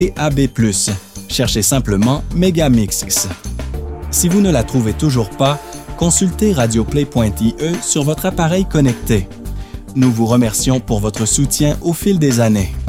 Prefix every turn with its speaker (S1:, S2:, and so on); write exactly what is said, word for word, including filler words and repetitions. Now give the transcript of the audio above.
S1: A B plus. Cherchez simplement Megamix. Si vous ne la trouvez toujours pas, consultez radioplay point I E sur votre appareil connecté. Nous vous remercions pour votre soutien au fil des années.